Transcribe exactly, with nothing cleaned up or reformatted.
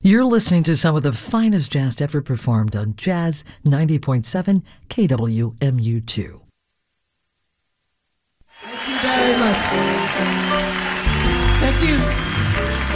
You're listening to some of the finest jazz ever performed on Jazz ninety point seven K W M U two. Thank you very much. Thank you.